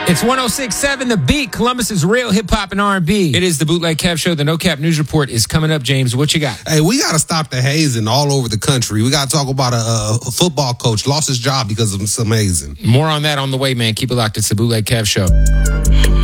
It's 106.7 The Beat, Columbus's real hip-hop and R&B. It is the Bootleg Kev Show. The No Cap News Report is coming up, James. What you got? Hey, we got to stop the hazing all over the country. We got to talk about a football coach lost his job because of some hazing. More on that on the way, man. Keep it locked. It's the Bootleg Kev Show.